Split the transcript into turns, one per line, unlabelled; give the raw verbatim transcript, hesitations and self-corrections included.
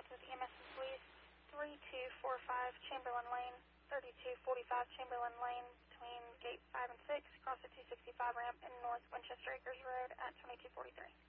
with E M S and Police, three two four five Chamberlain Lane, thirty-two forty-five Chamberlain Lane, between gate five and six, across the two sixty-five ramp in North Winchester Acres Road at twenty-two forty-three.